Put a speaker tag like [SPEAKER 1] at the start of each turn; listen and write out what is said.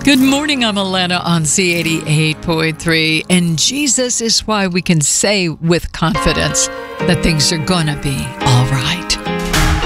[SPEAKER 1] Good morning, I'm Alana on C88.3, and Jesus is why we can say with confidence that things are gonna be all right.